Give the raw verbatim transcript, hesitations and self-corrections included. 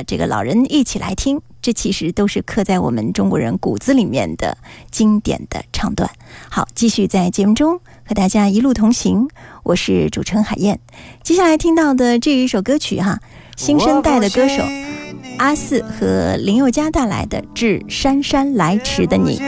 这个老人一起来听，这其实都是刻在我们中国人骨子里面的经典的唱段。好，继续在节目中和大家一路同行，我是主持人海燕。接下来听到的这一首歌曲哈，新生代的歌手阿四和林宥嘉带来的《致姗姗来迟的你》。